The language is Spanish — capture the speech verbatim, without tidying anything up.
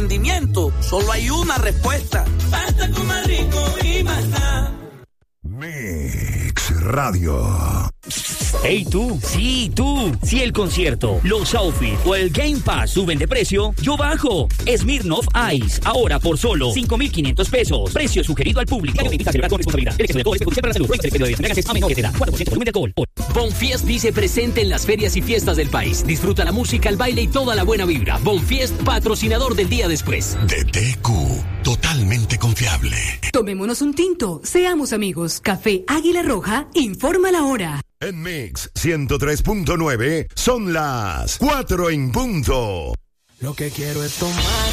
rendimiento, solo hay una respuesta. Basta con más rico y más nada. Mix Radio. Hey tú, sí tú, si el concierto, los outfits o el Game Pass suben de precio, yo bajo. Smirnoff Ice, ahora por solo cinco mil quinientos pesos. Precio sugerido al público. Bonfiest dice presente en las ferias y fiestas del país. Disfruta la música, el baile y toda la buena vibra. Bonfiest, patrocinador del día después. D T Q, totalmente confiable. Tomémonos un tinto, seamos amigos. Café Águila Roja, informa la hora. En Mix ciento tres punto nueve son las cuatro en punto. Lo que quiero es tomar